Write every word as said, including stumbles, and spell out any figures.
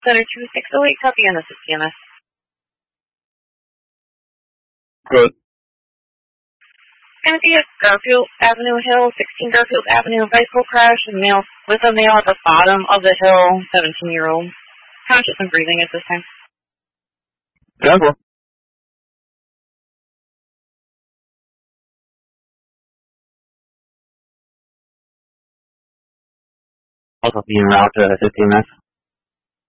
Center two six oh eight, copy, and this is T M S. Good. Timothy at Garfield Avenue Hill, sixteen Garfield Avenue, bicycle crash, and male, with a male at the bottom of the hill, seventeen-year-old. Conscious and breathing at this time. Denver. Also being route to fifteen minutes.